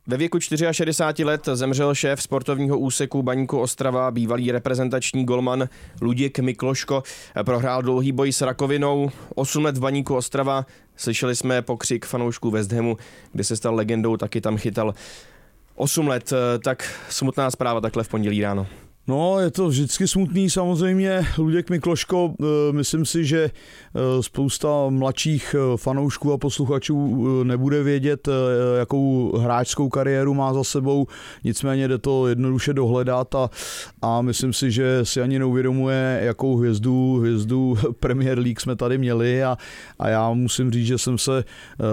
Ve věku 64 let zemřel šéf sportovního úseku Baníku Ostrava, bývalý reprezentační golman Luděk Mikloško. Prohrál dlouhý boj s rakovinou, 8 let v Baníku Ostrava. Slyšeli jsme pokřik fanoušků West Hamu, kde se stal legendou, taky tam chytal 8 let. Tak smutná zpráva takhle v pondělí ráno. No, je to vždycky smutný samozřejmě. Luděk Mikloško, myslím si, že spousta mladších fanoušků a posluchačů nebude vědět, jakou hráčskou kariéru má za sebou, nicméně jde to jednoduše dohledat a myslím si, že si ani neuvědomuje, jakou hvězdu Premier League jsme tady měli a já musím říct, že jsem se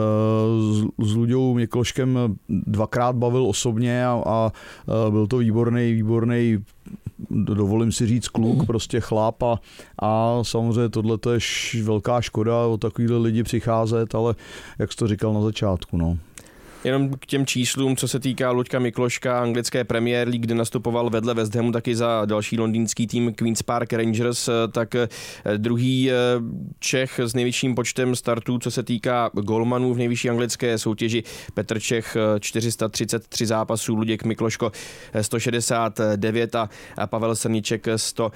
s Luďou Mikloškem dvakrát bavil osobně a byl to výborný, dovolím si říct, kluk, prostě chlap a samozřejmě tohle je velká škoda o takovýhle lidi přicházet, ale jak jsi to říkal na začátku, no. Jenom k těm číslům, co se týká Luďka Mikloška, anglické Premier League, kde nastupoval vedle West Hamu taky za další londýnský tým Queen's Park Rangers, tak druhý Čech s největším počtem startů, co se týká golmanů v nejvyšší anglické soutěži, Petr Čech 433 zápasů, Luděk Mikloško 169 a Pavel Srniček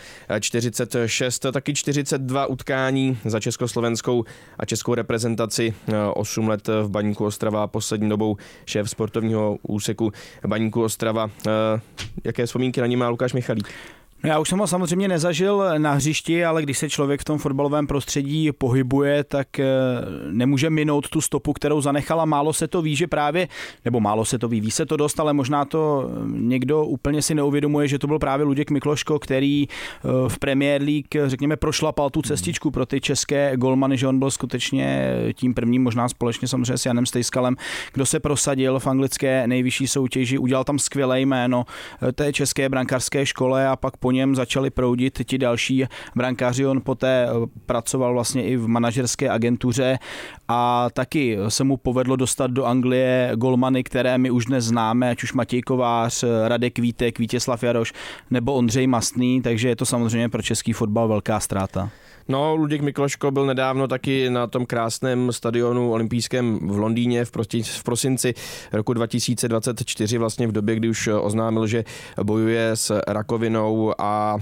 146, taky 42 utkání za československou a českou reprezentaci, 8 let v Baníku Ostrava, poslední dobou šéf sportovního úseku Baníku Ostrava. Jaké vzpomínky na ní má Lukáš Michalík? No, já už jsem ho samozřejmě nezažil na hřišti, ale když se člověk v tom fotbalovém prostředí pohybuje, tak nemůže minout tu stopu, kterou zanechala. Málo se to ví, že právě, nebo málo se to ví se to dost, ale možná to někdo úplně si neuvědomuje, že to byl právě Luděk Mikloško, který v Premier League, řekněme, prošlapal tu cestičku pro ty české golmany, že on byl skutečně tím prvním, možná společně samozřejmě s Janem Stejskalem, kdo se prosadil v anglické nejvyšší soutěži, udělal tam skvělé jméno té české brankářské škole a pak po něm začali proudit ti další brankáři. On poté pracoval vlastně i v manažerské agentuře a taky se mu povedlo dostat do Anglie golmany, které my už dnes známe, ať už Matěj Kovář, Radek Vítek, Vítězslav Jaroš nebo Ondřej Mastný, takže je to samozřejmě pro český fotbal velká ztráta. No, Luděk Mikloško byl nedávno taky na tom krásném stadionu olympijském v Londýně v prosinci roku 2024, vlastně v době, kdy už oznámil, že bojuje s rakovinou a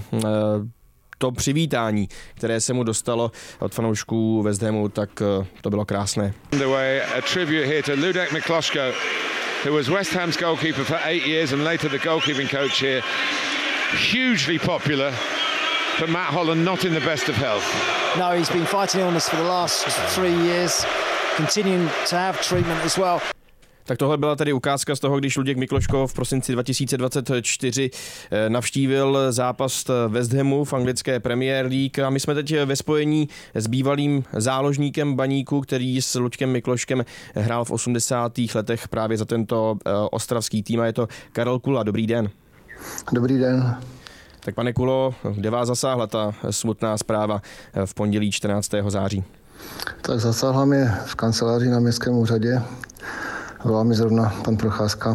to přivítání, které se mu dostalo od fanoušků West Hamu, tak to bylo krásné. A tribute here to Luděk Mikloško, who was West Ham's goalkeeper for 8 years and later the goalkeeping coach here. Hugely popular. But Matt Holland not in the best of health. No, he's been fighting illness for the last 3 years, continuing to have treatment as well. Tak tohle byla tady ukázka z toho, když Luděk Mikloško v prosinci 2024 navštívil zápas West Hamu v anglické Premier League a my jsme teď ve spojení s bývalým záložníkem Baníku, který s Luďkem Mikloškem hrál v 80. letech právě za tento ostravský tým a je to Karel Kula. Dobrý den. Dobrý den. Tak pane Kulo, kde vás zasáhla ta smutná zpráva v pondělí 14. září? Tak zasáhla mě v kanceláři na městském úřadě. Volal mi zrovna pan Procházka.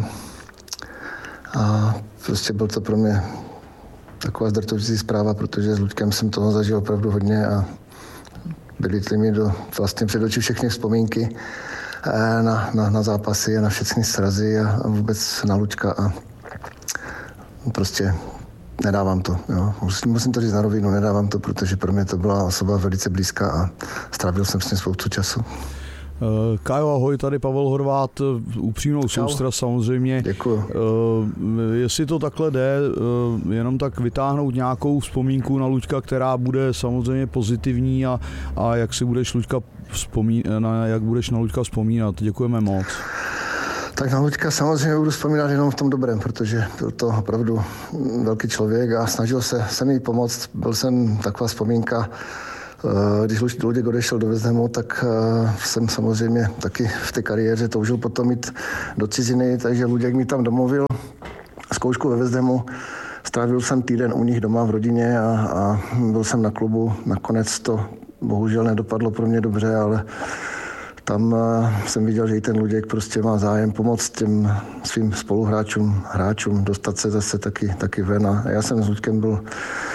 A prostě byl to pro mě taková zdrcující zpráva, protože s Luďkem jsem toho zažil opravdu hodně a byly mi vlastně před oči všechny vzpomínky na zápasy a na všechny srazy a vůbec na Luďka a prostě nedávám to. Jo. Musím to říct na rovinu, nedávám to, protože pro mě to byla osoba velice blízká a strávil jsem s ním spoustu času. Kájo, ahoj, tady Pavel Horvát, upřímnou soustrast samozřejmě. Děkuju. Jestli to takhle jde, jenom tak vytáhnout nějakou vzpomínku na Luďka, která bude samozřejmě pozitivní a jak si budeš jak budeš na Luďka vzpomínat. Děkujeme moc. Tak na Luďka samozřejmě budu vzpomínat jenom v tom dobrém, protože byl to opravdu velký člověk a snažil se mi pomoct. Byl jsem taková vzpomínka, když Luděk odešel do West Hamu, tak jsem samozřejmě taky v té kariéře toužil potom jít do ciziny, takže Luděk mi tam domluvil zkoušku ve West Hamu. Strávil jsem týden u nich doma v rodině a byl jsem na klubu. Nakonec to bohužel nedopadlo pro mě dobře, ale tam jsem viděl, že i ten Luděk prostě má zájem pomoct těm svým spoluhráčům, dostat se zase taky ven. A já jsem s Luďkem byl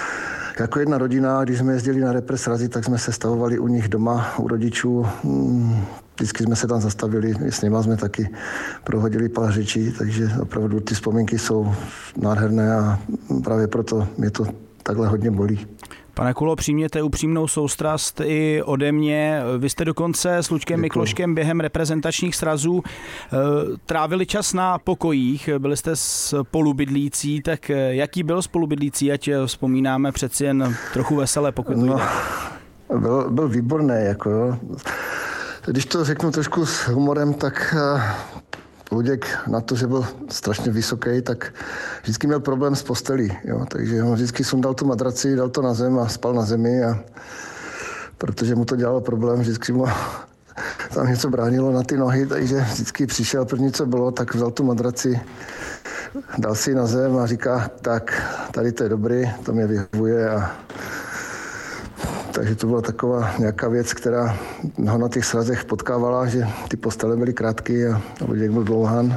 jako jedna rodina, když jsme jezdili na repre srazy, tak jsme se stavovali u nich doma, u rodičů. Vždycky jsme se tam zastavili, s nima jsme taky prohodili pár řečí, takže opravdu ty vzpomínky jsou nádherné a právě proto mě to takhle hodně bolí. Pane Kulo, přijměte upřímnou soustrast i ode mě. Vy jste dokonce s Luďkem Mikloškem během reprezentačních srazů trávili čas na pokojích, byli jste spolubydlící, tak jaký byl spolubydlící, ať vzpomínáme přeci jen trochu veselé, pokud to jde? Byl výborný, jako. Když to řeknu trošku s humorem, tak Luděk na to, že byl strašně vysoký, tak vždycky měl problém s postelí. Jo? Takže on vždycky sundal tu madraci, dal to na zem a spal na zemi. A protože mu to dělalo problém, vždycky mu tam něco bránilo na ty nohy, takže vždycky přišel první, co bylo, tak vzal tu madraci, dal si ji na zem a říká, tak tady to je dobrý, to mě vyhovuje. Takže to byla taková nějaká věc, která ho na těch srazech potkávala, že ty postele byly krátké a Luděk byl dlouhán.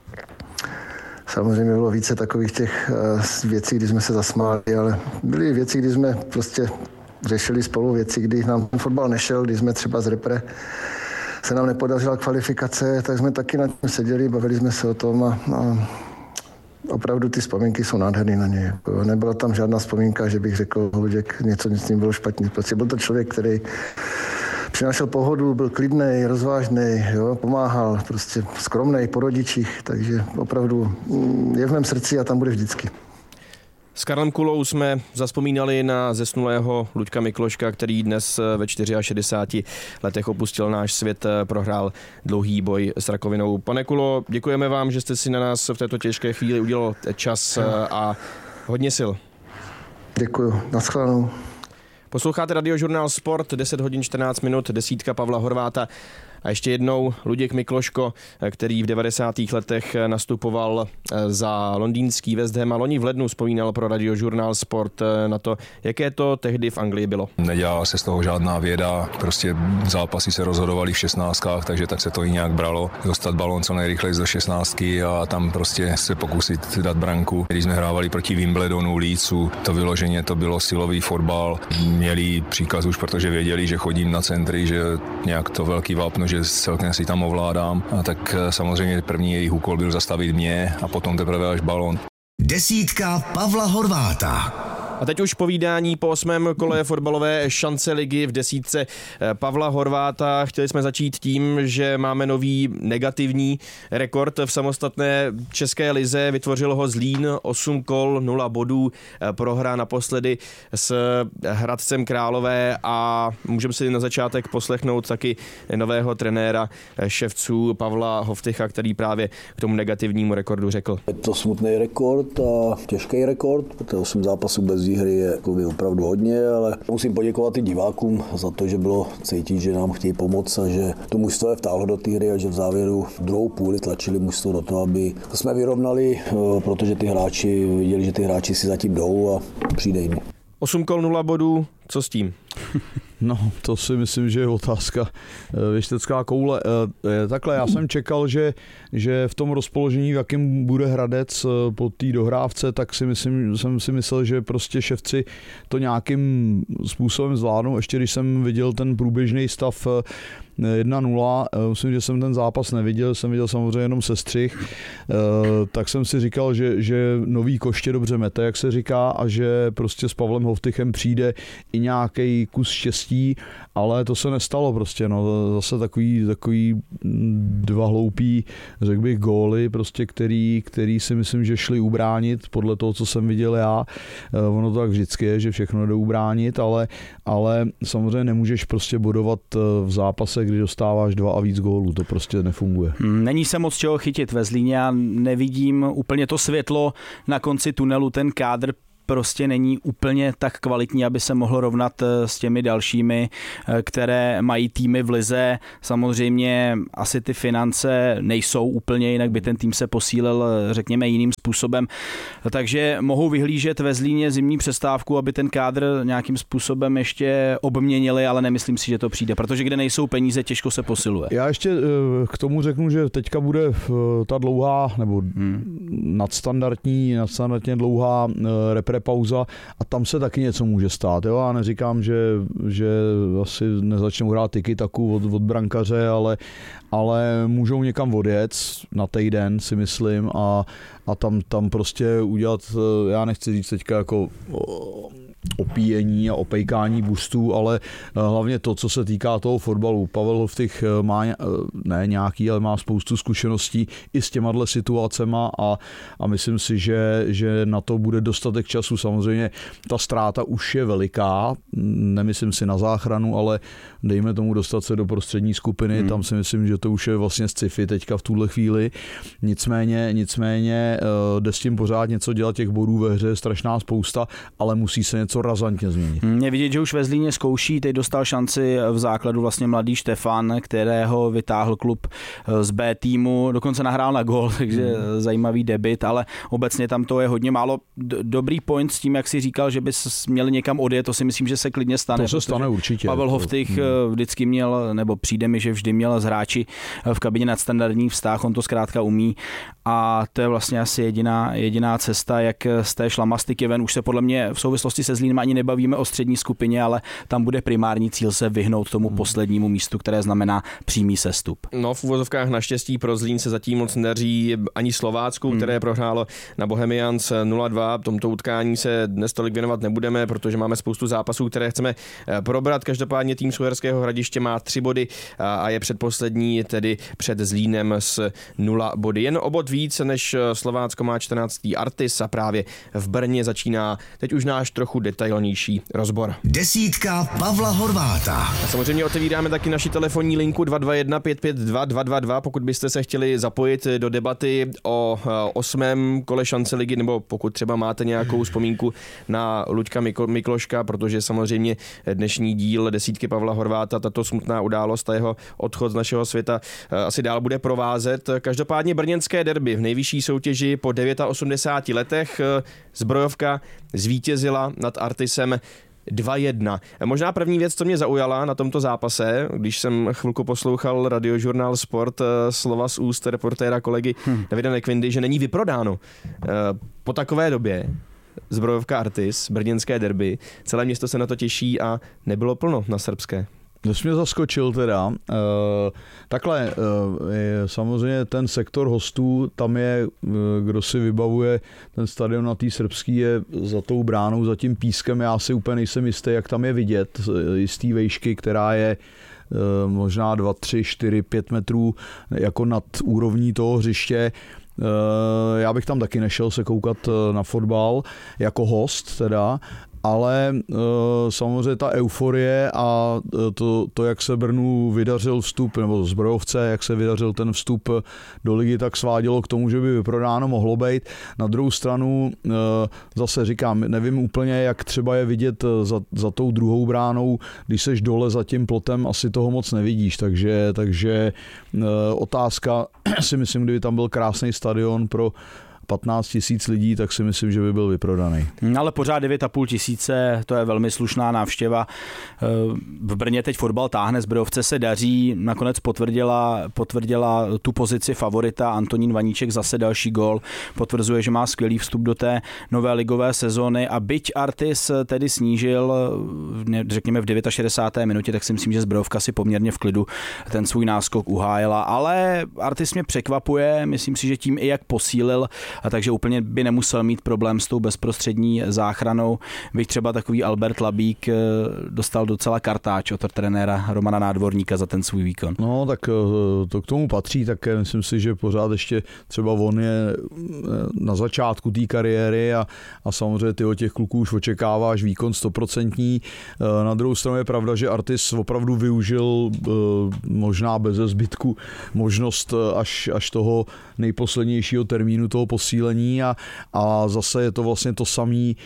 Samozřejmě bylo více takových těch věcí, kdy jsme se zasmáli, ale byly věci, kdy jsme prostě řešili spolu věci, kdy nám fotbal nešel, když jsme třeba z repre se nám nepodařila kvalifikace, tak jsme taky na tím seděli, bavili jsme se o tom a opravdu ty vzpomínky jsou nádherný na něj. Nebyla tam žádná vzpomínka, že bych řekl, Luděk, něco s ním bylo špatně. Prostě byl to člověk, který přinášel pohodu, byl klidnej, rozvážnej, jo, pomáhal, prostě skromnej po rodičích, takže opravdu je v mém srdci a tam bude vždycky. S Karlem Kulou jsme zazpomínali na zesnulého Luďka Mikloška, který dnes ve 64 letech opustil náš svět, prohrál dlouhý boj s rakovinou. Pane Kulo, děkujeme vám, že jste si na nás v této těžké chvíli udělal čas a hodně sil. Děkuju, naschledanou. Posloucháte Radiožurnál Sport, 10 hodin 14 minut, desítka Pavla Horváta. A ještě jednou Luděk Mikloško, který v 90. letech nastupoval za londýnský West Ham a loni v lednu vzpomínal pro Radiožurnál Sport na to, jaké to tehdy v Anglii bylo. Nedělala se z toho žádná věda, prostě zápasy se rozhodovaly v 16, takže tak se to i nějak bralo. Dostat balón co nejrychleji do 16 a tam prostě se pokusit dát branku. Když jsme hrávali proti Wimbledonu, Leedsu, to vyloženě to bylo silový fotbal. Měli příkaz už, protože věděli, že chodím na centry, že nějak to velký vápno, že celkem si tam ovládám. A tak samozřejmě první jejich úkol byl zastavit mě a potom teprve až balón. Desítka Pavla Horváta. A teď už povídání po 8. kole fotbalové šance ligy v desítce Pavla Horváta. Chtěli jsme začít tím, že máme nový negativní rekord v samostatné české lize. Vytvořil ho Zlín, 8 kol, 0 bodů, prohra naposledy s Hradcem Králové a můžeme si na začátek poslechnout taky nového trenéra ševců Pavla Hovtycha, který právě k tomu negativnímu rekordu řekl. Je to smutný rekord a těžký rekord, protože 8 zápasů bez výhry je opravdu hodně, ale musím poděkovat i divákům za to, že bylo cítit, že nám chtějí pomoct a že to mužstvo je vtáhlo do té hry a že v závěru druhou půli tlačili mužstvo do toho, aby jsme vyrovnali, protože ty hráči viděli, že ty hráči si zatím jdou a přijde jiný. 8 kol 0 bodů, co s tím? No, to si myslím, že je otázka věštecká koule. Takhle, já jsem čekal, že v tom rozpoložení, v jakém bude Hradec po té dohrávce, tak jsem si myslel, že prostě ševci to nějakým způsobem zvládnou. Ještě když jsem viděl ten průběžný stav 1-0, myslím, že jsem ten zápas neviděl, jsem viděl samozřejmě jenom sestřih, tak jsem si říkal, že nový koště dobře mete, jak se říká, a že prostě s Pavlem Hovtychem přijde i nějaký kus štěstí, ale to se nestalo prostě, no, zase takový dva hloupí, řekl bych, góly, prostě, který si myslím, že šli ubránit, podle toho, co jsem viděl já, ono to tak vždycky je, že všechno jde ubránit, ale samozřejmě nemůžeš prostě bodovat v zápase, kdy dostáváš 2 a víc gólů, to prostě nefunguje. Není se moc čeho chytit ve Zlíně, já nevidím úplně to světlo na konci tunelu, ten kádr prostě není úplně tak kvalitní, aby se mohl rovnat s těmi dalšími, které mají týmy v lize. Samozřejmě asi ty finance nejsou úplně, jinak by ten tým se posílil, řekněme, jiným způsobem. Takže mohou vyhlížet ve Zlíně zimní přestávku, aby ten kádr nějakým způsobem ještě obměnili, ale nemyslím si, že to přijde, protože kde nejsou peníze, těžko se posiluje. Já ještě k tomu řeknu, že teďka bude ta dlouhá nebo nadstandardně dlouhá reprepauza a tam se taky něco může stát. Jo? Já neříkám, že asi nezačnou hrát tiki-taku od brankaře, ale můžou někam odjet na týden, si myslím, a tam prostě udělat, já nechci říct teďka jako opíjení a opejkání boostů, ale hlavně to, co se týká toho fotbalu. Pavel Hovtych má ne nějaký, ale má spoustu zkušeností i s těma situacema a myslím si, že na to bude dostatek času. Samozřejmě ta ztráta už je veliká, nemyslím si na záchranu, ale dejme tomu dostat se do prostřední skupiny, tam si myslím, že to už je vlastně sci-fi teďka v tuhle chvíli. Nicméně jde s tím pořád něco dělat, těch bodů ve hře je strašná spousta, ale musí se něco razantně změnit. Je vidět, že už ve Zlíně zkouší, teď dostal šanci v základu vlastně mladý Štefan, kterého vytáhl klub z B týmu, dokonce nahrál na gól, takže zajímavý debut, ale obecně tam to je hodně málo. Dobrý point s tím, jak si říkal, že bys měl někam odjet, to si myslím, že se klidně stane. To se stane určitě. Pavel Hovtych vždycky měl, nebo přijde mi, že vždy měl s hráči v kabině nadstandardní vztah, on to zkrátka umí a to je vlastně asi jediná cesta, jak z té šlamastiky ven. Už se podle mě v souvislosti se Zlínem ani nebavíme o střední skupině, ale tam bude primární cíl se vyhnout tomu poslednímu místu, které znamená přímý sestup. No, v uvozovkách naštěstí pro Zlín se zatím moc nedaří ani Slovácku, které prohrálo na Bohemians 0-2. Tomto utkání se dnes tolik věnovat nebudeme, protože máme spoustu zápasů, které chceme probrat. Každopádně tým z Uherského Hradiště má 3 body a je předposlední, tedy před Zlínem s 0 body. Jen o bod víc než Slovácko má 14. Artis a právě v Brně začíná teď už náš trochu detailnější rozbor. Desítka Pavla Horváta. A samozřejmě otevíráme taky naši telefonní linku 221 552 222, pokud byste se chtěli zapojit do debaty o 8. kole šance ligy, nebo pokud třeba máte nějakou vzpomínku na Luďka Mikloška, protože samozřejmě dnešní díl desítky Pavla Horváta, tato smutná událost a jeho odchod z našeho světa asi dál bude provázet. Každopádně brněnské derby v nejvyšší soutěži po 89 letech. Zbrojovka zvítězila nad Artisem 2-1. Možná první věc, co mě zaujala na tomto zápase, když jsem chvilku poslouchal Radiožurnál Sport, slova z úst reportéra kolegy Davida Nekvindy, že není vyprodáno. Po takové době Zbrojovka Artis, brněnské derby, celé město se na to těší a nebylo plno na srbské. To jsi mě zaskočil teda. Takhle, samozřejmě ten sektor hostů, tam je, kdo si vybavuje, ten stadion na té srbský je za tou bránou, za tím pískem, já si úplně nejsem jistý, jak tam je vidět, jistý vejšky, která je možná 2, 3, 4, 5 metrů jako nad úrovní toho hřiště. Já bych tam taky nešel se koukat na fotbal, jako host teda, ale samozřejmě ta euforie a to, jak se Brnu vydařil vstup, nebo Zbrojovce, jak se vydařil ten vstup do ligy, tak svádělo k tomu, že by vyprodáno mohlo být. Na druhou stranu zase říkám, nevím úplně, jak třeba je vidět za tou druhou bránou, když seš dole za tím plotem, asi toho moc nevidíš, takže otázka, si myslím, kdyby tam byl krásný stadion pro 15 000 lidí, tak si myslím, že by byl vyprodaný. Ale pořád 9 500, to je velmi slušná návštěva. V Brně teď fotbal táhne, Zbrojovce se daří, nakonec potvrdila tu pozici favorita. Antonín Vaníček zase další gól, potvrzuje, že má skvělý vstup do té nové ligové sezóny a byť Artis tedy snížil, řekněme v 69. minutě, tak si myslím, že Zbrojovka si poměrně v klidu ten svůj náskok uhájila, ale Artis mě překvapuje, myslím si, že tím i jak posílil, a takže úplně by nemusel mít problém s tou bezprostřední záchranou. Byť třeba takový Albert Labík dostal docela kartáč od trenéra Romana Nádvorníka za ten svůj výkon. No tak to k tomu patří, tak myslím si, že pořád ještě třeba on je na začátku té kariéry a samozřejmě ty od těch kluků už očekáváš výkon 100%. Na druhou stranu je pravda, že Artis opravdu využil možná bez zbytku možnost až toho nejposlednějšího termínu toho posílení a zase je to vlastně to samý,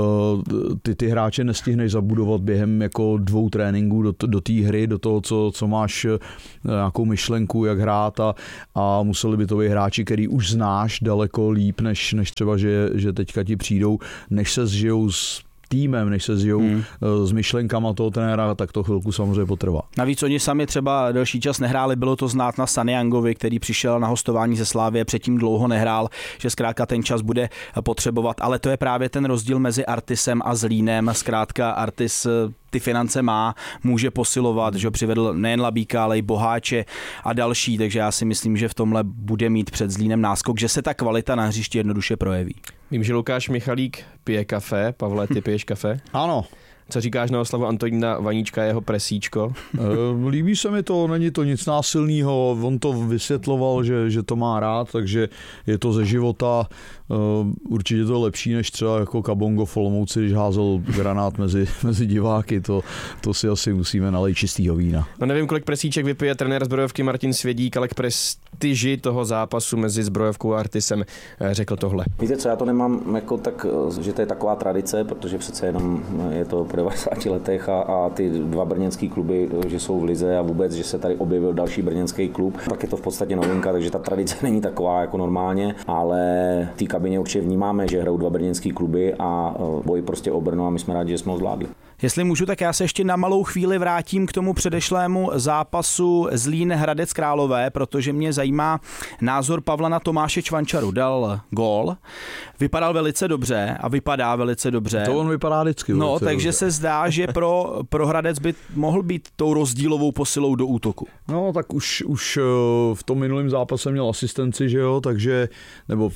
ty hráče nestihneš zabudovat během jako 2 tréninků do té hry, do toho, co máš nějakou myšlenku, jak hrát a museli by to být hráči, který už znáš daleko líp, než třeba, že teďka ti přijdou, než se zžijou z týmem, než se zjou s myšlenkama toho trenéra, tak to chvilku samozřejmě potrvá. Navíc oni sami třeba delší čas nehráli, bylo to znát na Saniangovi, který přišel na hostování ze Slavie, předtím dlouho nehrál, že zkrátka ten čas bude potřebovat, ale to je právě ten rozdíl mezi Artisem a Zlínem. Zkrátka Artis ty finance má, může posilovat, že přivedl nejen Labíka, ale i Boháče a další, takže já si myslím, že v tomhle bude mít před Zlínem náskok, že se ta kvalita na hřišti jednoduše projeví. Vím, že Lukáš Michalík pije kafe. Pavle, ty piješ kafe? Ano. Co říkáš na oslavu Antonína Vaníčka, jeho presíčko? Líbí se mi to, není to nic násilného, on to vysvětloval, že to má rád, takže je to ze života. Určitě to je lepší než třeba jako Kabongo v Olomouci, když házel granát mezi diváky, to si asi musíme nalejt čistýho vína. No nevím, kolik presíček vypije trenér Zbrojovky Martin Svědík, ale k prestiži toho zápasu mezi Zbrojovkou a Artisem řekl tohle. Víte co, já to nemám jako tak, že to je taková tradice, protože přece jenom je to po 90 letech a ty dva brněnský kluby, že jsou v lize a vůbec, že se tady objevil další brněnský klub, tak je to v podstatě novinka, takže ta tradice není taková jako normálně, ale v té kabině určitě vnímáme, že hrajou dva brněnský kluby a boj prostě o Brno a my jsme rádi, že jsme ho zvládli. Jestli můžu, tak já se ještě na malou chvíli vrátím k tomu předešlému zápasu Zlín Hradec Králové, protože mě zajímá názor Pavla na Tomáše Čvančaru. Dal gól, vypadal velice dobře a vypadá velice dobře. To on vypadá vždycky. No, takže dobře. Se zdá, že pro Hradec by mohl být tou rozdílovou posilou do útoku. No, tak už v tom minulém zápase měl asistenci, že jo, takže, nebo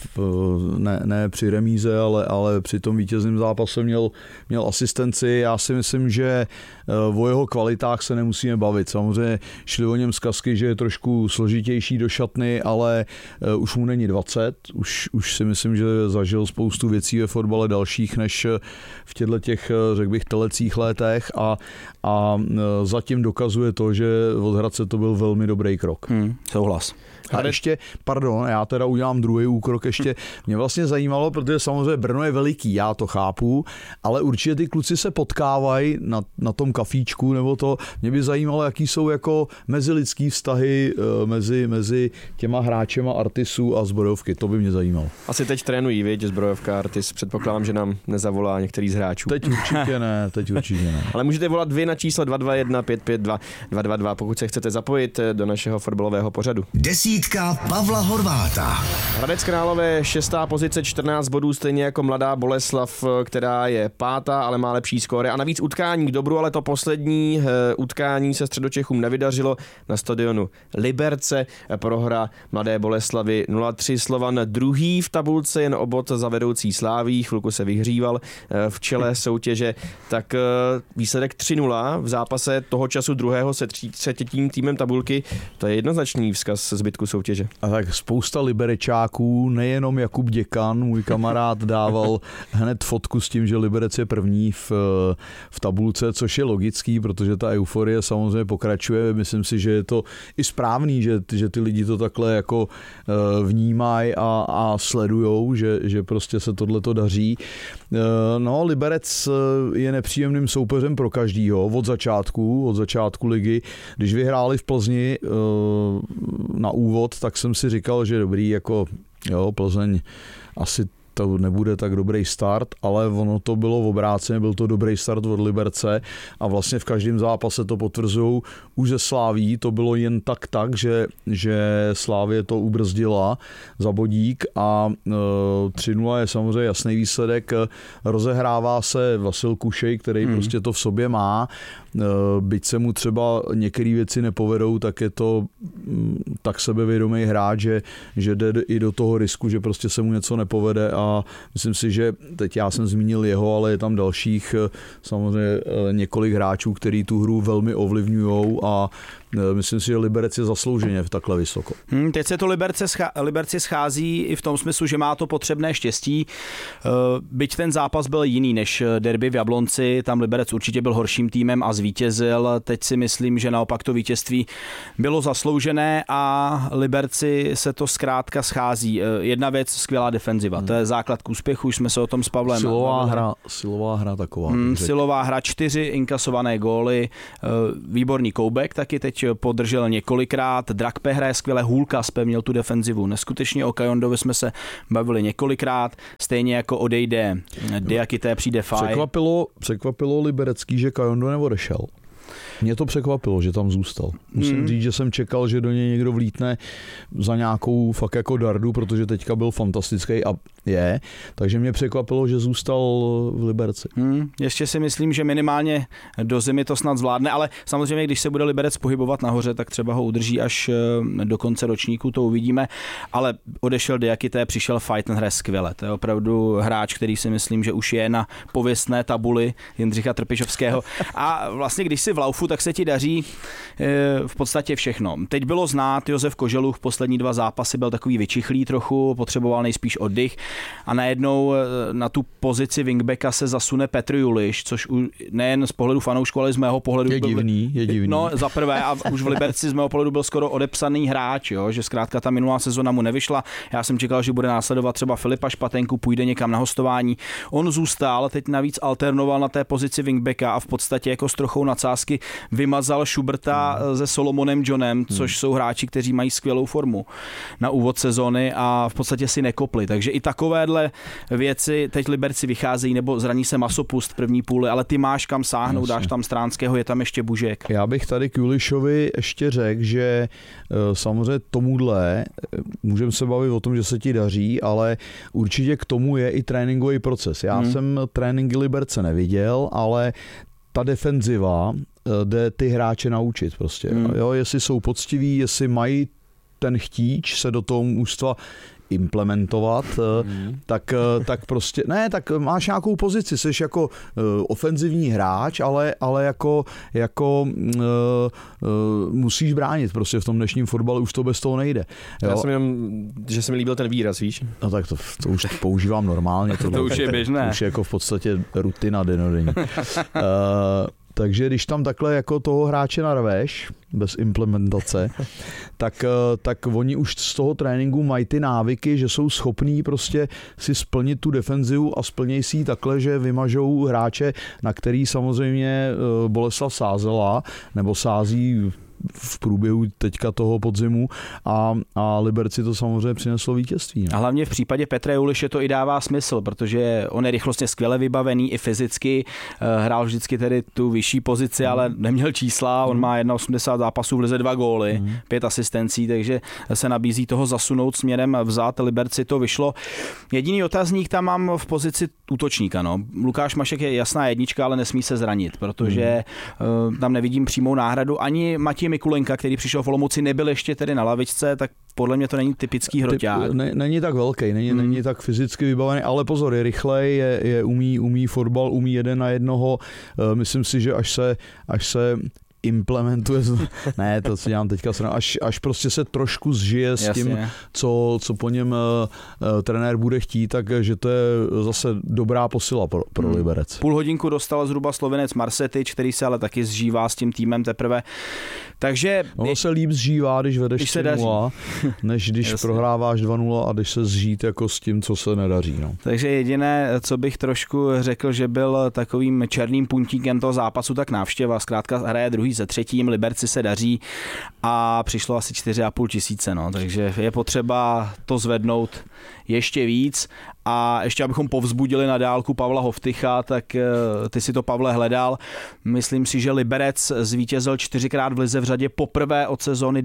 ne při remíze, ale při tom vítězném zápase měl asistenci. Já si myslím, že o jeho kvalitách se nemusíme bavit. Samozřejmě šli o něm zkazky, že je trošku složitější do šatny, ale už mu není 20. Už si myslím, že zažil spoustu věcí ve fotbale dalších než v těch, řekl bych, telecích letech a zatím dokazuje to, že od Hradce to byl velmi dobrý krok. Souhlas. A ještě, pardon, já teda udělám druhý úkrok ještě. Mě vlastně zajímalo, protože samozřejmě Brno je veliký, já to chápu, ale určitě ty kluci se potkávají na tom kafíčku nebo to. Mě by zajímalo, jaký jsou jako mezilidský vztahy mezi těma hráčema Artisu a Zbrojovky. To by mě zajímalo. Asi teď trénují, viď, Zbrojovka Artis. Předpokládám, že nám nezavolá některý z hráčů. Teď určitě ne. Ale můžete volat vy na číslo 221 552 222, pokud se chcete zapojit do našeho fotbalového pořadu. Desítka Pavla Horváta. Hradec Králové 6. pozice, 14 bodů, stejně jako Mladá Boleslav, která je 5., ale má lepší skóre. A navíc utkání k dobru, ale to poslední utkání se Středočechům nevydařilo na stadionu Liberce. Prohra Mladé Boleslavy 0-3. Slovan druhý v tabulce, jen o bod za vedoucí Sláví. Chvilku se vyhříval v čele soutěže. Tak výsledek 3-0 v zápase toho času druhého se třetím týmem tabulky. To je jednoznačný vzkaz zbytku soutěže. A tak spousta liberečáků, nejenom Jakub Děkan, můj kamarád, dával hned fotku s tím, že Liberec je první v tabulce, což je logický, protože ta euforie samozřejmě pokračuje. Myslím si, že je to i správný, že ty lidi to takhle jako vnímají a sledujou, že prostě se tohleto daří. No, Liberec je nepříjemným soupeřem pro každýho od začátku ligy. Když vyhráli v Plzni na úvod, tak jsem si říkal, že dobrý, jako jo, Plzeň asi to nebude tak dobrý start, ale ono to bylo v obráceně, byl to dobrý start od Liberce a vlastně v každém zápase to potvrzují. Už ze Sláví to bylo jen tak, že Slávie to ubrzdila za bodík a 3-0 je samozřejmě jasný výsledek. Rozehrává se Vasil Kušej, který prostě to v sobě má. Byť se mu třeba některé věci nepovedou, tak je to tak sebevědomý hráč, že jde i do toho risku, že prostě se mu něco nepovede a myslím si, že teď já jsem zmínil jeho, ale je tam dalších samozřejmě několik hráčů, který tu hru velmi ovlivňujou a myslím si, že Liberec je zaslouženě takhle vysoko. Teď se to Liberci schází i v tom smyslu, že má to potřebné štěstí. Byť ten zápas byl jiný než derby v Jablonci, tam Liberec určitě byl horším týmem a zvítězil. Teď si myslím, že naopak to vítězství bylo zasloužené a Liberci se to zkrátka schází. Jedna věc, skvělá defenziva. To je základ k úspěchu, už jsme se o tom s Pavlem. Silová hra taková. Silová hra, 4 inkasované góly, výborný koubek taky teď teď podržel několikrát, Drakpe hraje skvěle, Hulkaspe měl tu defenzivu neskutečně, o Kajondovi jsme se bavili několikrát, stejně jako odejde Diakité, přijde Faj. Překvapilo Liberecký, že Kajondo neodešel. Mě to překvapilo, že tam zůstal. Musím říct, že jsem čekal, že do něj někdo vlítne za nějakou fakt jako dardu, protože teďka byl fantastický a je. Takže mě překvapilo, že zůstal v Liberci. Ještě si myslím, že minimálně do zimy to snad zvládne, ale samozřejmě, když se bude Liberec pohybovat nahoře, tak třeba ho udrží až do konce ročníku, to uvidíme. Ale odešel Diakité, přišel Faj, ten hraje skvěle. To je opravdu hráč, který si myslím, že už je na pověstné tabuli Jindřicha Trpišovského. A vlastně, když si v laufu, tak se ti daří v podstatě všechno. Teď bylo znát, Josef Koželuch poslední 2 zápasy byl takový vyčichlý trochu, potřeboval nejspíš oddych a najednou na tu pozici wingbacka se zasune Petr Juliš, což nejen z pohledu fanoušku, ale z mého pohledu je divný. No, za prvé a už v Liberci z mého pohledu byl skoro odepsaný hráč, jo, že zkrátka ta minulá sezona mu nevyšla. Já jsem čekal, že bude následovat třeba Filipa Špatenku, půjde někam na hostování. On zůstal, teď navíc alternoval na té pozici wingbacka a v podstatě jako s trochou nadsázky vymazal Schuberta se Solomonem Johnem, což jsou hráči, kteří mají skvělou formu na úvod sezony a v podstatě si nekopli. Takže i takovéhle věci teď Liberci vycházejí, nebo zraní se Masopust první půli, ale ty máš kam sáhnout, dáš tam Stránského, je tam ještě Bužek. Já bych tady k Julišovi ještě řekl, že samozřejmě tomuhle můžeme se bavit o tom, že se ti daří, ale určitě k tomu je i tréninkový proces. Já jsem tréninky Liberce neviděl, ale ta defenziva jde ty hráče naučit prostě. Jo, jestli jsou poctiví, jestli mají ten chtíč se do toho mužstva implementovat, tak prostě, ne, tak máš nějakou pozici, jsi jako ofenzivní hráč, ale jako musíš bránit prostě v tom dnešním fotbale, už to bez toho nejde. Jo? Já jsem jenom, že se mi líbil ten výraz, víš? No tak to už používám normálně. To už je běžné. To už je jako v podstatě rutina denodenní. Takže když tam takhle jako toho hráče narveš, bez implementace, tak oni už z toho tréninku mají ty návyky, že jsou schopní prostě si splnit tu defenzivu a splnějí si ji takhle, že vymažou hráče, na který samozřejmě Boleslav sázela, nebo sází v průběhu teďka toho podzimu a Liberci to samozřejmě přineslo vítězství. Ne? A hlavně v případě Petra Juliše to i dává smysl, protože on je rychlostně skvěle vybavený i fyzicky, hrál vždycky tedy tu vyšší pozici, ale neměl čísla, on má 81 zápasů v lize, 2 góly, 5 asistencí, takže se nabízí toho zasunout směrem vzad, Liberci to vyšlo. Jediný otazník tam mám v pozici útočníka. No. Lukáš Mašek je jasná jednička, ale nesmí se zranit, protože tam nevidím přímou náhradu. Ani Matěj Mikulenka, který přišel v Olomouci, nebyl ještě tedy na lavičce, tak podle mě to není typický hroťák. Není tak velký, není tak fyzicky vybavený, ale pozor, je rychlej, umí fotbal, umí 1 na 1. Myslím si, že až se implementuje, ne, to si dělám teďka, až prostě se trošku zžije s tím, co po něm trenér bude chtít, takže to je zase dobrá posila pro Liberec. Půl hodinku dostal zhruba Slovinec Marsetič, který se ale taky zžívá s tím týmem teprve. Takže ono se líp zžívá, když vedeš 3-0, než když prohráváš 2-0 a když se zžít jako s tím, co se nedaří. No. Takže jediné, co bych trošku řekl, že byl takovým černým puntíkem toho zápasu, tak návštěva. Zkrátka hraje druhý se třetím, Liberci se daří a přišlo asi 4,5 tisíce, no, takže je potřeba to zvednout ještě víc. A ještě abychom povzbudili na dálku Pavla Hovtycha, tak ty si to, Pavle, hledal. Myslím si, že Liberec zvítězil 4krát v lize v řadě poprvé od sezóny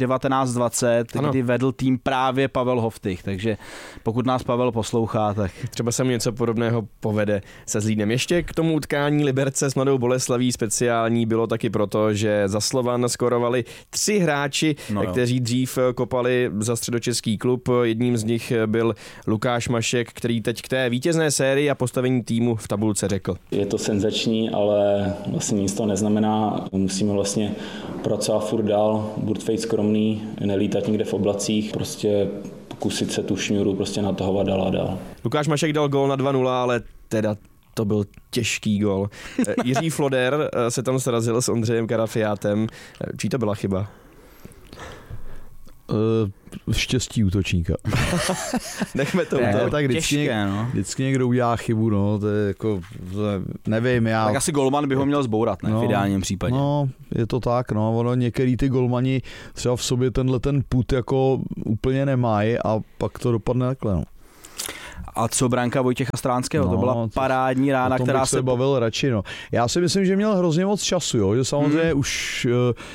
19-20, kdy vedl tým právě Pavel Hovtych. Takže pokud nás Pavel poslouchá, tak třeba se mu něco podobného povede se Zlínem. Ještě k tomu utkání Liberce s Mladou Boleslaví speciální bylo taky proto, že za Slovan skorovali 3 hráči, kteří dřív kopali za středočeský klub. Jedním z nich byl Lukáš Mašek, který teď k té vítězné sérii a postavení týmu v tabulce řekl. Je to senzační, ale vlastně nic to neznamená. Musíme vlastně pracovat furt dál, buď být skromný, nelítat někde v oblacích, prostě pokusit se tu šňůru prostě natahovat dál a dál. Lukáš Mašek dal gól na 2-0, ale teda to byl těžký gól. Jiří Floder se tam srazil s Ondřejem Karafiátem. Čí to byla chyba? Štěstí útočníka. Nechme to. Tak vždycky někdo udělá chybu, no, to je jako, nevím, já... Tak asi golman by ho měl zbourat, ne, v ideálním případě. No, je to tak, no, ono některý ty golmani třeba v sobě tenhle ten put jako úplně nemají a pak to dopadne takhle, no. A co branka Vojtěcha Stránského? To byla parádní rána, která se bavil radši. No. Já si myslím, že měl hrozně moc času, jo? Že samozřejmě už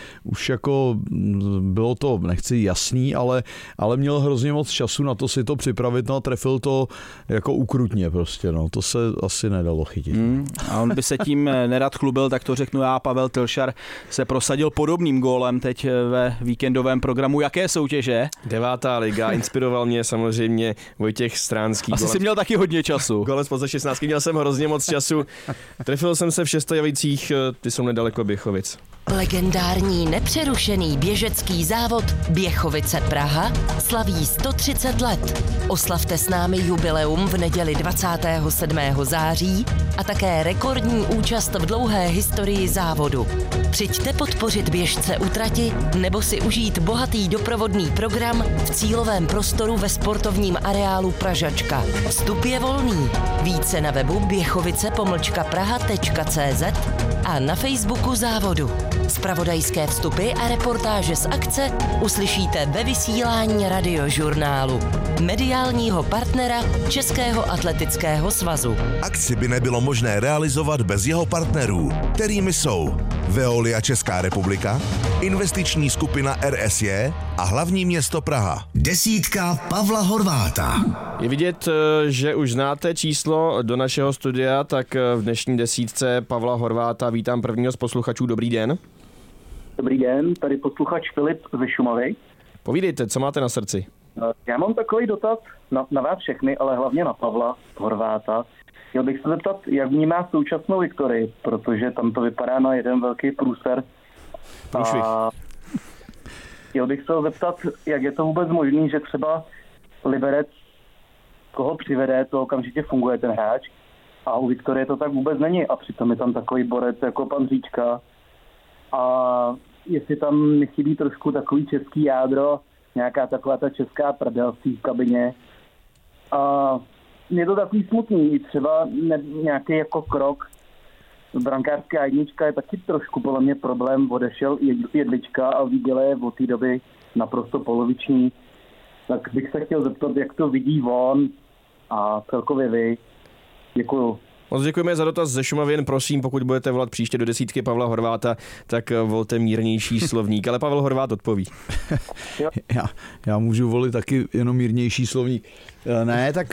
jako bylo to, nechci jasný, ale měl hrozně moc času na to si to připravit, no a trefil to jako ukrutně prostě, no. To se asi nedalo chytit. A on by se tím nerad chlubil, tak to řeknu já. Pavel Tylšar se prosadil podobným gólem teď ve víkendovém programu. Jaké soutěže? 9. liga, inspiroval mě samozřejmě Vojtěch Stránský. Asi jsi měl taky hodně času. Golem spoza 16, měl jsem hrozně moc času. Trefil jsem se v Šestojavicích, ty jsou nedaleko Běchovic. Legendární nepřerušený běžecký závod Běchovice Praha slaví 130 let. Oslavte s námi jubileum v neděli 27. září a také rekordní účast v dlouhé historii závodu. Přijďte podpořit běžce u trati nebo si užít bohatý doprovodný program v cílovém prostoru ve sportovním areálu Pražačka. Vstup je volný. Více na webu běchovice-praha.cz a na Facebooku závodu. Zpravodajské vstupy a reportáže z akce uslyšíte ve vysílání Radiožurnálu, mediálního partnera Českého atletického svazu. Akci by nebylo možné realizovat bez jeho partnerů, kterými jsou Veolia Česká republika, investiční skupina RSJ a hlavní město Praha. Desítka Pavla Horváta. Je vidět, že už znáte číslo do našeho studia, tak v dnešní desítce Pavla Horváta vítám prvního z posluchačů. Dobrý den. Dobrý den, tady posluchač Filip ze Šumavy. Povídejte, co máte na srdci? Já mám takový dotaz na vás všechny, ale hlavně na Pavla Horváta. Chtěl bych se zeptat, jak vnímá současnou Viktorii, protože tam to vypadá na jeden velký průser. A chtěl bych se zeptat, jak je to vůbec možný, že třeba Liberec, koho přivede, to okamžitě funguje ten hráč, a u Viktorie to tak vůbec není a přitom je tam takový borec jako pan Říčka. A jestli tam nechybí trošku takový český jádro, nějaká taková ta česká prdel v té kabině. A je to takový smutný, třeba nějaký jako krok. Brankářská jednička je taky trošku podle mě problém, odešel Jedlička a Výděle je od té doby naprosto poloviční. Tak bych se chtěl zeptat, jak to vidí on a celkově vy. Děkuju. Moc děkujeme za dotaz ze Šumavy, jen prosím, pokud budete volat příště do desítky Pavla Horváta, tak volte mírnější slovník, ale Pavel Horvát odpoví. Já můžu volit taky jenom mírnější slovník. Ne, tak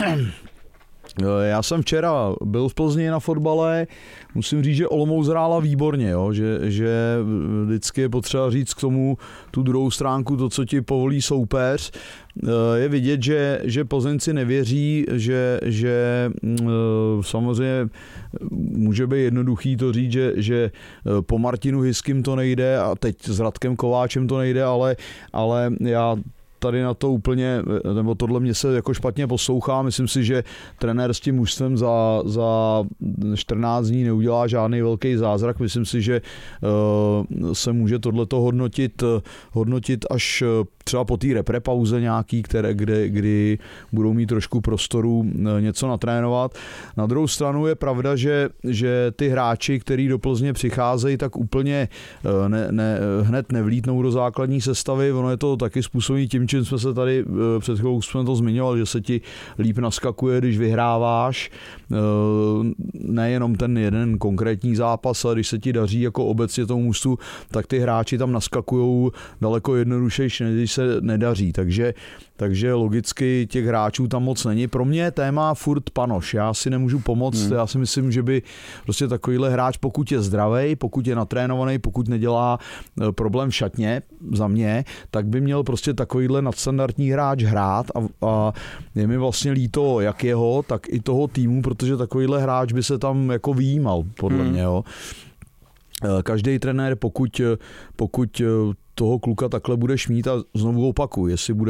já jsem včera byl v Plzni na fotbale, musím říct, že Olomouc hrála výborně, jo? Že vždycky je potřeba říct k tomu tu druhou stránku, to, co ti povolí soupeř. Je vidět, že Plzeňci nevěří, že samozřejmě může být jednoduchý to říct, že po Martinu Hyskym to nejde a teď s Radkem Kováčem to nejde, ale já tady na to úplně, nebo tohle mě se jako špatně poslouchá. Myslím si, že trenér s tím mužstvem za 14 dní neudělá žádný velký zázrak. Myslím si, že se může tohleto hodnotit až třeba po té reprepauze nějaký, kdy budou mít trošku prostoru něco natrénovat. Na druhou stranu je pravda, že ty hráči, kteří do Plzně přicházejí, tak úplně hned nevlítnou do základní sestavy. Ono je to taky způsobí tím, čím jsme se tady před chvilkou jsme to zmiňovali, že se ti líp naskakuje, když vyhráváš. Nejenom ten jeden konkrétní zápas, ale když se ti daří jako obecně tomu mužstvu, tak ty hráči tam naskakujou daleko jednodušejší, než se nedaří. Takže logicky těch hráčů tam moc není. Pro mě je téma furt Panoš. Já si nemůžu pomoct. Já si myslím, že by prostě takovýhle hráč, pokud je zdravý, pokud je natrénovaný, pokud nedělá problém v šatně, za mě, tak by měl prostě takovýhle nadstandardní hráč hrát a je mi vlastně líto jak jeho, tak i toho týmu, protože takovýhle hráč by se tam jako vyjímal, podle mě. Jo. Každý trenér, pokud toho kluka takhle budeš mít, a znovu opakuju, jestli bude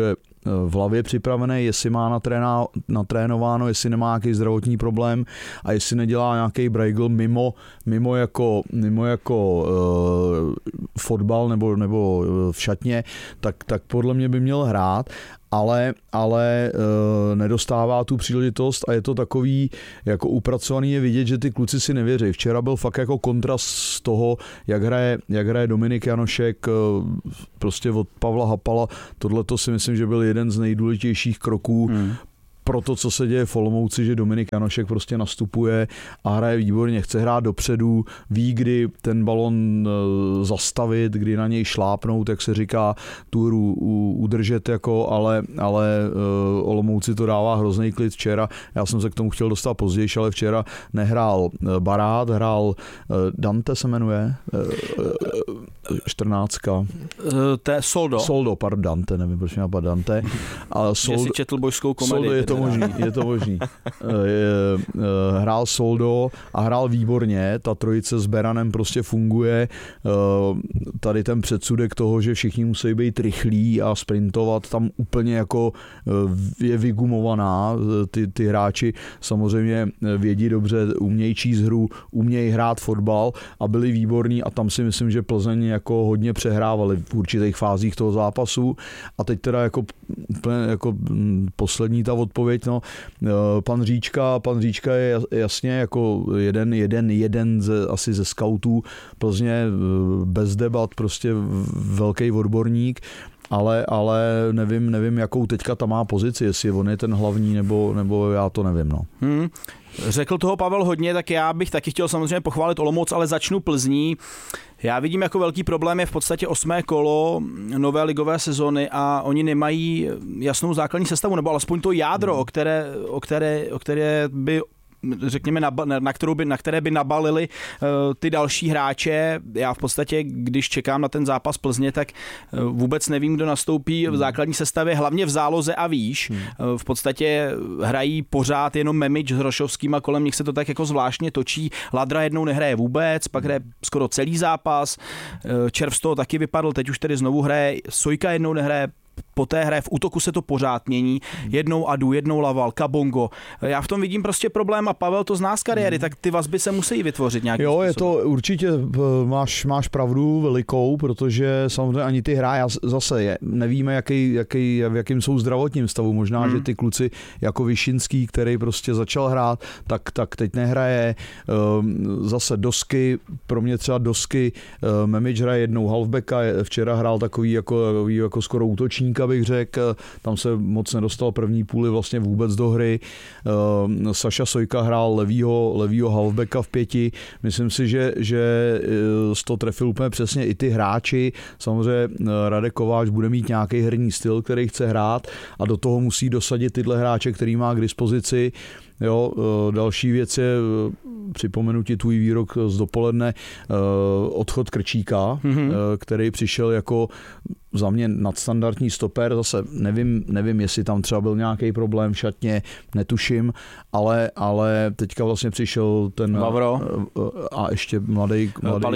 v hlavě připravený, jestli má natrénováno, jestli nemá nějaký zdravotní problém a jestli nedělá nějaký brejgl mimo jako fotbal nebo v šatně, tak podle mě by měl hrát, ale nedostává tu příležitost a je to takový jako upracovaný, je vidět, že ty kluci si nevěří. Včera byl fakt jako kontrast z toho, jak hraje Dominik Janošek prostě od Pavla Hapala. Tohleto si myslím, že byl jeden z nejdůležitějších kroků pro to, co se děje v Olomouci, že Dominik Janošek prostě nastupuje a hraje výborně, chce hrát dopředu, ví, kdy ten balon zastavit, kdy na něj šlápnout, jak se říká, tu hru udržet, jako, ale Olomouci to dává hrozný klid včera. Já jsem se k tomu chtěl dostat později, ale včera nehrál Barát, hrál Dante se jmenuje, 14. Soldo, pardon, Dante, nevím, proč mě napadá Dante. Že si četl bojskou komedii. Je to možný. Hrál Soldo a hrál výborně, ta trojice s Beranem prostě funguje. Tady ten předsudek toho, že všichni musí být rychlí a sprintovat, tam úplně jako je vygumovaná. Ty hráči samozřejmě vědí dobře, umějí číst hru, umějí hrát fotbal a byli výborní a tam si myslím, že Plzeň jako hodně přehrávali v určitých fázích toho zápasu a teď teda jako poslední ta odpověď, no, pan Říčka je jasně jako jeden asi ze skautů Plzně, bez debat, prostě velký odborník, ale nevím, jakou teďka tam má pozici, jestli on je ten hlavní, nebo já to nevím, no. Řekl toho Pavel hodně, tak já bych taky chtěl samozřejmě pochválit Olomouc, ale začnu Plzní. Já vidím jako velký problém je v podstatě 8. kolo nové ligové sezony a oni nemají jasnou základní sestavu, nebo alespoň to jádro, o které by, řekněme, na které by nabalili ty další hráče. Já v podstatě, když čekám na ten zápas Plzně, tak vůbec nevím, kdo nastoupí v základní sestavě, hlavně v záloze a výš. V podstatě hrají pořád jenom Memič s Hrošovským a kolem nich se to tak jako zvláštně točí. Ladra jednou nehraje vůbec, pak hraje skoro celý zápas. Červ z toho taky vypadl, teď už tedy znovu hraje. Sojka jednou nehraje, poté hraje, v útoku se to pořád mění. Jednou Adu, jednou Laval, Kabongo. Já v tom vidím prostě problém a Pavel to zná z kariéry, tak ty vazby se musí vytvořit nějakým způsobem. Je to určitě, máš pravdu velikou, protože samozřejmě ani ty hráči zase nevíme, v jakým jsou zdravotním stavu. Možná, že ty kluci jako Vyšinský, který prostě začal hrát, tak teď nehraje. Zase Dosky, pro mě třeba Dosky, Memič hraje jednou halfbacka, včera hrál takový jako skoro útočníka, bych řekl, tam se moc nedostal první půli vlastně vůbec do hry. Saša Sojka hrál levýho halfbacka v 5. Myslím si, že to trefil úplně přesně i ty hráči. Samozřejmě Radek Kováč bude mít nějaký herní styl, který chce hrát a do toho musí dosadit tyhle hráče, který má k dispozici. Jo, další věc je, připomenu ti tvůj výrok z dopoledne, odchod Krčíka, který přišel jako za mě nadstandardní stoper, zase nevím, jestli tam třeba byl nějaký problém v šatně, netuším, ale teďka vlastně přišel ten Vavro a ještě mladý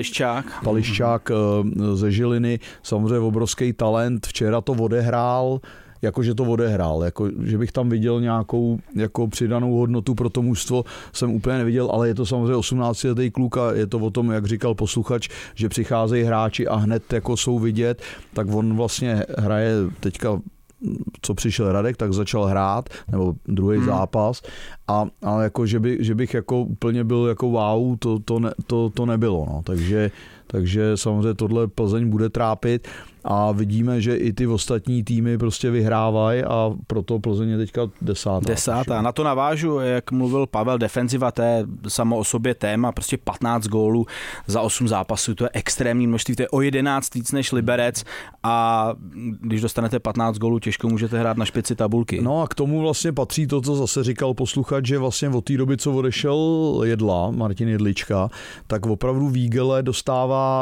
Pališčák ze Žiliny, samozřejmě obrovský talent, včera to odehrál, jakože to odehrál, že bych tam viděl nějakou jako přidanou hodnotu pro to mužstvo, jsem úplně neviděl, ale je to samozřejmě 18letý kluk a je to o tom, jak říkal posluchač, že přicházejí hráči a hned jako jsou vidět, tak on vlastně hraje teďka, co přišel Radek, tak začal hrát, nebo druhý zápas, ale jako, že bych jako úplně byl jako wow, to nebylo, no, takže samozřejmě tohle Plzeň bude trápit a vidíme, že i ty ostatní týmy prostě vyhrávají a proto Plzeň je teďka 10. Na to navážu, jak mluvil Pavel, defenziva, to je samo o sobě téma, prostě 15 gólů za 8 zápasů, to je extrémní množství, to je o 11 víc než Liberec a když dostanete 15 gólů, těžko můžete hrát na špici tabulky. No a k tomu vlastně patří to, co zase říkal posluchač, že vlastně od té doby, co odešel Jedla, Martin Jedlička, tak opravdu Vígele dostává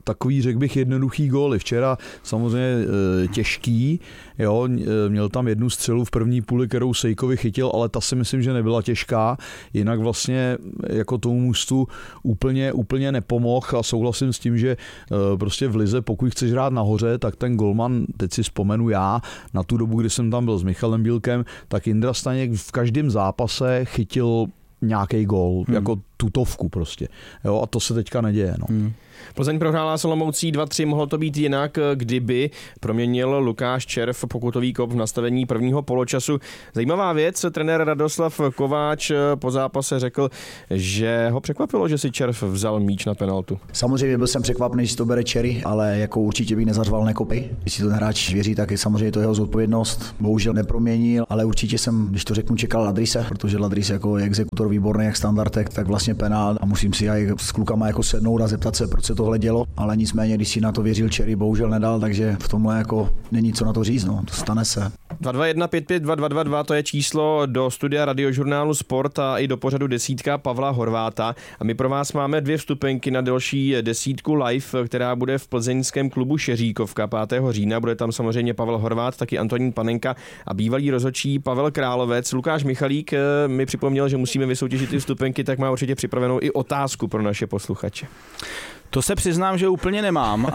takový, řekl bych, jednoduchý góly. Včera samozřejmě těžký, jo, měl tam jednu střelu v první půli, kterou Sejkovi chytil, ale ta si myslím, že nebyla těžká. Jinak vlastně jako tomu mužstvu úplně nepomohl a souhlasím s tím, že prostě v lize, pokud chceš hrát nahoře, tak ten golman, teď si vzpomenu já, na tu dobu, kdy jsem tam byl s Michalem Bílkem, tak Jindra Staněk v každém zápase chytil nějaký gól, jako tutovku prostě. Jo, a to se teďka neděje. No. Plzeň prohrála s Olomoucí 2-3, mohlo to být jinak, kdyby proměnil Lukáš Červ pokutový kop v nastavení prvního poločasu. Zajímavá věc, trenér Radoslav Kováč po zápase řekl, že ho překvapilo, že si Červ vzal míč na penaltu. Samozřejmě byl jsem překvapený, že to bere Cherry, ale jako určitě bych nezařval nekopy. Když si to ten hráč věří, tak je samozřejmě to jeho zodpovědnost. Bohužel neproměnil, ale určitě jsem, když to řeknu, čekal Ladrise, protože Ladris jako je exekutor výborný, jak standardek, tak vlastně penál a musím si aj s klukama jako sednout a zeptat se, proč se tohle dělo, ale nicméně, když si na to věřil Cherry, bohužel nedal, takže v tomhle jako není co na to říct, no, to stane se. 221 55 222, to je číslo do studia Radiožurnálu Sport a i do pořadu Desítka Pavla Horváta. A my pro vás máme 2 vstupenky na další desítku live, která bude v plzeňském klubu Šeříkovka 5. října. Bude tam samozřejmě Pavel Horvát, taky Antonín Panenka a bývalý rozhodčí Pavel Královec. Lukáš Michalík mi připomněl, že musíme vysoutěžit ty vstupenky, tak má určitě připravenou i otázku pro naše posluchače. To se přiznám, že úplně nemám,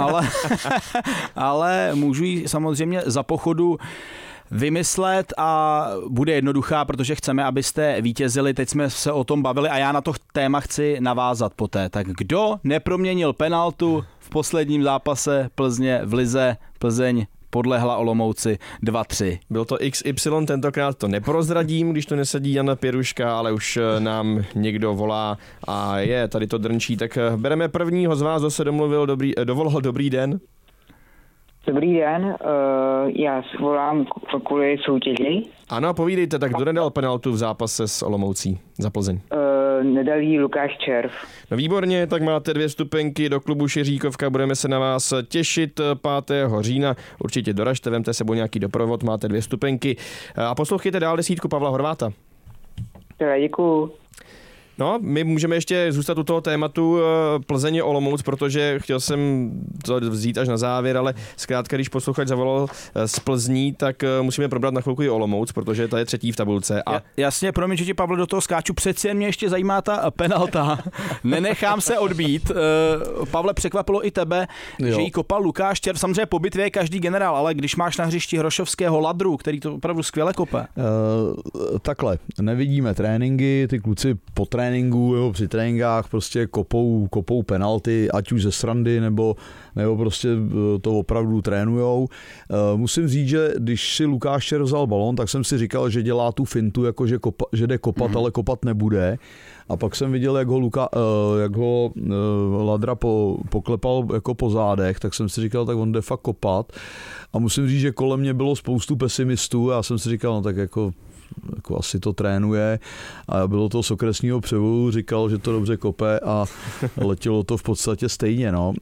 ale můžu ji samozřejmě za pochodu vymyslet a bude jednoduchá, protože chceme, abyste vítězili. Teď jsme se o tom bavili a já na to téma chci navázat poté. Tak kdo neproměnil penaltu v posledním zápase Plzně v lize? Plzeň podlehla Olomouci 2-3. Byl to XY, tentokrát to neprozradím, když to nesedí Jan Pěruška, ale už nám někdo volá a je, tady to drnčí. Tak bereme prvního z vás, kdo se dovolal dobrý den. Dobrý den, já volám kvůli soutěži. Ano, povídejte, tak kdo nedal penaltu v zápase s Olomoucí za Plzeň? Nedal jí Lukáš Červ. No výborně, tak máte 2 vstupenky do klubu Šeříkovka, budeme se na vás těšit 5. října. Určitě doražte, vemte sebou nějaký doprovod, máte 2 vstupenky. A poslouchejte dál desítku Pavla Horváta. Děkuju. No, my můžeme ještě zůstat u toho tématu Plzeň Olomouc, protože chtěl jsem to vzít až na závěr, ale zkrátka, když posluchač zavolal z Plzní, tak musíme probrat na chvilku i Olomouc, protože ta je 3. v tabulce. A... Jasně, promiň, že ti, Pavle, do toho skáču. Přeci jen mě ještě zajímá ta penalta. Nenechám se odbít. Pavle, překvapilo i tebe, že jí kopal Lukáš Červ. Samozřejmě po bitvě je každý generál, ale když máš na hřišti Hrošovského Ladru, který to opravdu skvěle kope. Takhle, nevidíme tréninky, ty kluci po tréninku, jo, při tréninkách prostě kopou penalty, ať už ze srandy, nebo prostě to opravdu trénujou. Musím říct, že když si Lukáš Červ vzal balón, tak jsem si říkal, že dělá tu fintu, jako že jde kopat, ale kopat nebude. A pak jsem viděl, jak ho Ladra poklepal jako po zádech, tak jsem si říkal, tak on jde fakt kopat. A musím říct, že kolem mě bylo spoustu pesimistů a já jsem si říkal, no tak jako asi to trénuje a bylo to z okresního převodu, říkal, že to dobře kope a letělo to v podstatě stejně. No.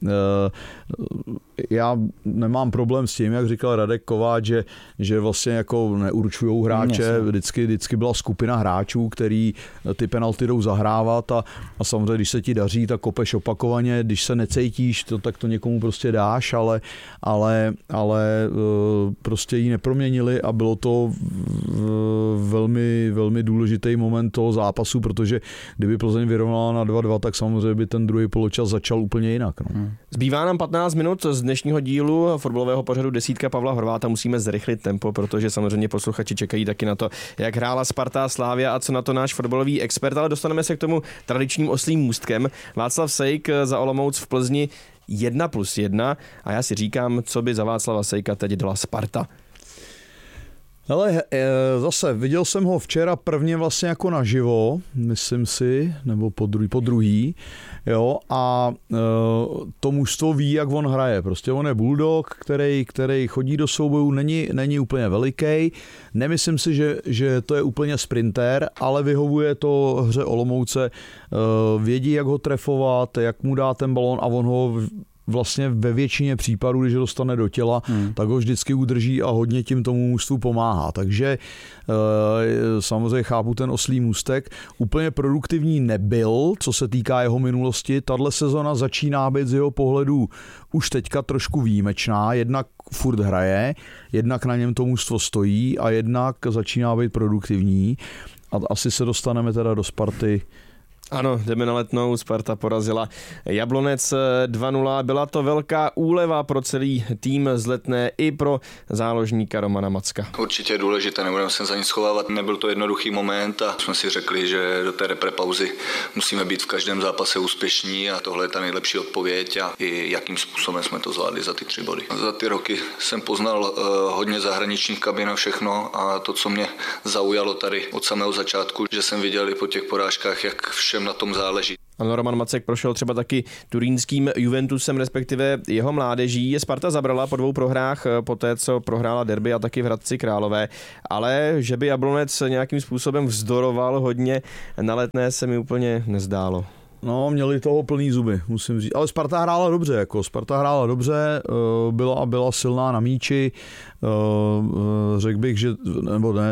Já nemám problém s tím, jak říkal Radek Kováč, že vlastně jako neurčujou hráče, vždycky byla skupina hráčů, který ty penalty jdou zahrávat a samozřejmě, když se ti daří, tak kopeš opakovaně, když se necítíš, tak to někomu prostě dáš, ale prostě ji neproměnili a bylo to velmi, velmi důležitý moment toho zápasu, protože kdyby Plzeň vyrovnala na 2-2, tak samozřejmě by ten druhý poločas začal úplně jinak. No. Zbývá nám 15 minut z dnešního dílu fotbalového pořadu Desítka Pavla Horváta. Musíme zrychlit tempo, protože samozřejmě posluchači čekají taky na to, jak hrála Sparta, Slavia a co na to náš fotbalový expert, ale dostaneme se k tomu tradičním oslím můstkem. Václav Sejk za Olomouc v Plzni 1+1 a já si říkám, co by za Václava Sejka teď dala Sparta. Ale zase viděl jsem ho včera prvně vlastně jako naživo, myslím si, nebo po druhý, jo, a to mužstvo ví, jak on hraje. Prostě on je bulldog, který chodí do soubojů, není úplně veliký. Nemyslím si, že to je úplně sprinter, ale vyhovuje to hře Olomouce. Vědí, jak ho trefovat, jak mu dá ten balón a on ho vlastně ve většině případů, když dostane do těla, tak ho vždycky udrží a hodně tím tomu mužstvu pomáhá. Takže samozřejmě chápu ten oslí můstek. Úplně produktivní nebyl, co se týká jeho minulosti. Tahle sezona začíná být z jeho pohledu už teďka trošku výjimečná. Jednak furt hraje, jednak na něm to mužstvo stojí a jednak začíná být produktivní. A asi se dostaneme teda do Sparty. Ano, jdeme na Letnou, Sparta porazila Jablonec 2-0, byla to velká úleva pro celý tým z Letné i pro záložníka Romana Macka. Určitě je důležité, nebudeme se za nic schovávat, nebyl to jednoduchý moment a jsme si řekli, že do té reprepauzy musíme být v každém zápase úspěšní a tohle je ta nejlepší odpověď a i jakým způsobem jsme to zvládli za ty 3 body. Za ty roky jsem poznal hodně zahraničních kabin a všechno a to, co mě zaujalo tady od samého začátku, že jsem viděl i po těch porážkách, jak všem na tom záleží. Ano, Roman Macek prošel třeba taky turínským Juventusem, respektive jeho mládeží. Sparta zabrala po 2 prohrách, poté co prohrála derby a taky v Hradci Králové, ale že by Jablonec nějakým způsobem vzdoroval hodně na Letné, se mi úplně nezdálo. No, měli toho plný zuby, musím říct. Ale Sparta hrála dobře, byla silná na míči. Řekl bych, že, nebo ne,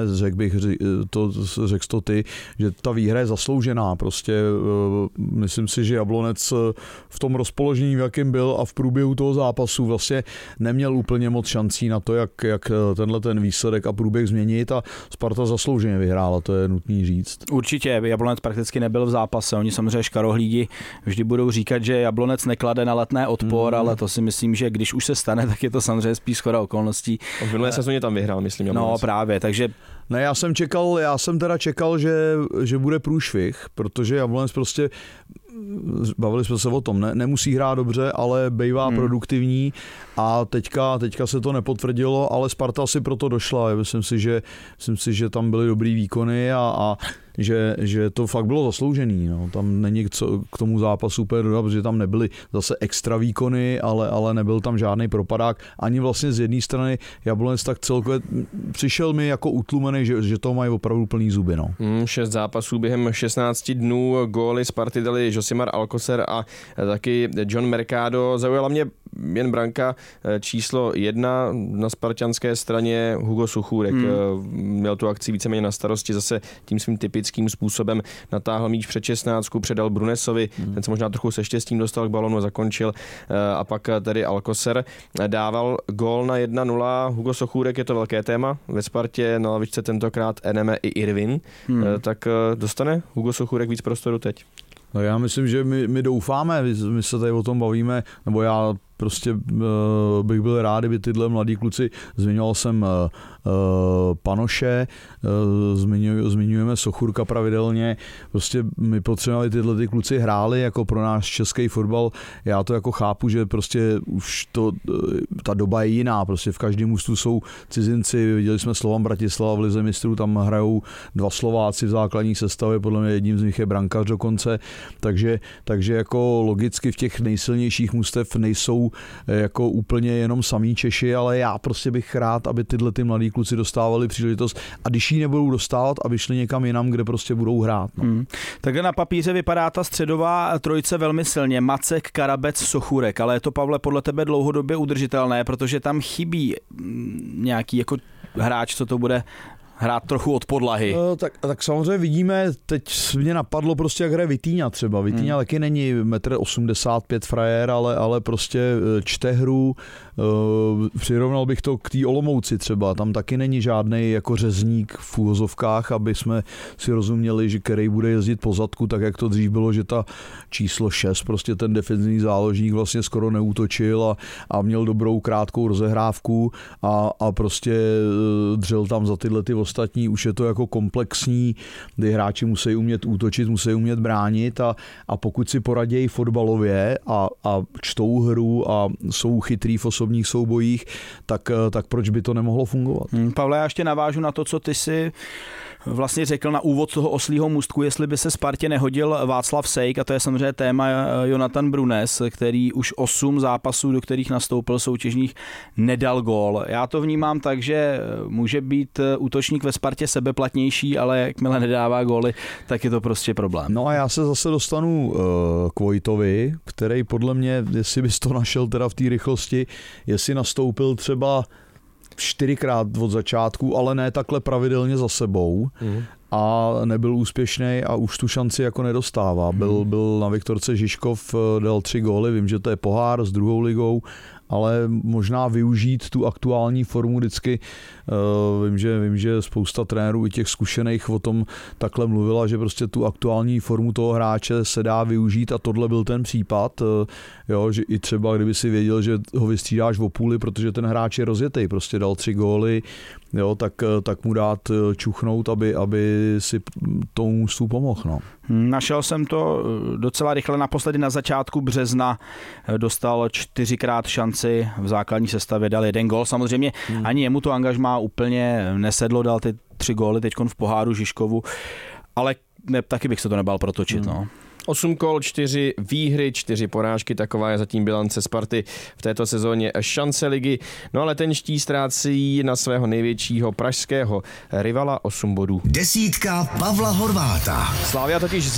řekl to ty, že ta výhra je zasloužená. Prostě myslím si, že Jablonec v tom rozpoložení, v jakém byl a v průběhu toho zápasu vlastně neměl úplně moc šancí na to, jak tenhle ten výsledek a průběh změnit a Sparta zaslouženě vyhrála, to je nutný říct. Určitě, Jablonec prakticky nebyl v zápase, oni samozřejmě škarohlídi vždy budou říkat, že Jablonec neklade na Letné odpor, ale to si myslím, že když už se stane, tak je to samozřejmě spíš shoda okolností. V minulé sezóně tam vyhrál, myslím. No právě, takže... Ne, já jsem teda čekal, že bude průšvih, protože Jablonec prostě, bavili jsme se o tom, nemusí hrát dobře, ale bývá produktivní a teďka se to nepotvrdilo, ale Sparta si proto došla. Myslím si, že tam byly dobrý výkony a že to fakt bylo zasloužený. No. Tam není co k tomu zápasu úplně dodat, protože tam nebyly zase extra výkony, ale nebyl tam žádný propadák. Ani vlastně z jedné strany Jablonec tak celkově přišel mi jako utlumený, že to mají opravdu plný zuby. No. 6 zápasů během 16 dnů, góly Sparty dali Josimar Alcocer a taky John Mercado. Zaujala mě jen branka číslo 1 na spartanské straně Hugo Suchůrek. Měl tu akci víceméně na starosti, zase tím svým typickým způsobem natáhl míč před 16, předal Brunesovi, ten se možná trochu se štěstím dostal k balonu, zakončil a pak tedy Alcocer dával gól na 1-0. Hugo Suchůrek, je to velké téma ve Spartě, na lavičce tentokrát Eneme i Irvin, tak dostane Hugo Suchůrek víc prostoru teď? No já myslím, že my doufáme, my se tady o tom bavíme, nebo já prostě bych byl rád, kdyby tyhle mladí kluci, zmiňoval jsem Panoše, zmiňujeme Sochůrka pravidelně, prostě my potřebovali tyhle ty kluci hráli jako pro náš český fotbal, já to jako chápu, že prostě už ta doba je jiná, prostě v každém mužstvu jsou cizinci, viděli jsme Slovan Bratislava v lize mistrů, tam hrajou 2 Slováci v základní sestavě, podle mě jedním z nich je brankář dokonce, takže jako logicky v těch nejsilnějších mužstev nejsou jako úplně jenom samý Češi, ale já prostě bych rád, aby tyhle ty mladí kluci dostávali příležitost a když ji nebudou dostávat, aby šli někam jinam, kde prostě budou hrát. No. Takhle na papíře vypadá ta středová trojice velmi silně. Macek, Karabec, Sochůrek, ale je to, Pavle, podle tebe dlouhodobě udržitelné, protože tam chybí nějaký jako hráč, co to bude hrát trochu od podlahy. Tak samozřejmě vidíme, teď mě napadlo prostě, jak hraje Vitíňa třeba. Vitíňa taky není 1,85 m frajer, ale prostě čte hru. Přirovnal bych to k té Olomouci třeba. Tam taky není žádný jako řezník v úvozovkách, aby jsme si rozuměli, že který bude jezdit po zadku, tak jak to dřív bylo, že ta číslo 6, prostě ten defenzivní záložník vlastně skoro neútočil a měl dobrou krátkou rozehrávku a prostě dřel tam za tyhle ty ostatní. Už je to jako komplexní, kdy hráči musí umět útočit, musí umět bránit a pokud si poradějí fotbalově a čtou hru a jsou chytrý v osobních soubojích, tak proč by to nemohlo fungovat? Pavle, já ještě navážu na to, co ty si vlastně řekl na úvod toho oslího můstku, jestli by se Spartě nehodil Václav Sejk, a to je samozřejmě téma Jonathan Brunes, který už 8 zápasů, do kterých nastoupil soutěžních, nedal gól. Já to vnímám tak, že může být útočník útočník ve Spartě sebeplatnější, ale jakmile nedává góly, tak je to prostě problém. No a já se zase dostanu k Vojtovi, který podle mě, jestli bys to našel teda v té rychlosti, jestli nastoupil třeba 4krát od začátku, ale ne takhle pravidelně za sebou a nebyl úspěšný a už tu šanci jako nedostává. Byl na Viktorce Žižkov, dal 3 góly, vím, že to je pohár s druhou ligou, ale možná využít tu aktuální formu vždycky. Vím, že spousta trenérů i těch zkušených o tom takhle mluvila, že prostě tu aktuální formu toho hráče se dá využít a tohle byl ten případ, jo, že i třeba kdyby si věděl, že ho vystřídáš o půli, protože ten hráč je rozjetý, prostě dal 3 góly, jo, tak mu dát čuchnout, aby si tomu mužstvu pomohl. No. Našel jsem to docela rychle, naposledy na začátku března dostal 4krát šanci v základní sestavě, dal 1 gól, samozřejmě ani jemu to angažmá úplně nesedlo, dal ty 3 góly teďkon v poháru Žižkovu, ale taky bych se to nebál protočit. No. 8 kol, 4 výhry, 4 porážky, taková je zatím bilance Sparty v této sezóně šance ligy. No ale tenští ztrácí na svého největšího pražského rivala 8 bodů. Desítka Pavla Horváta. Slavia totiž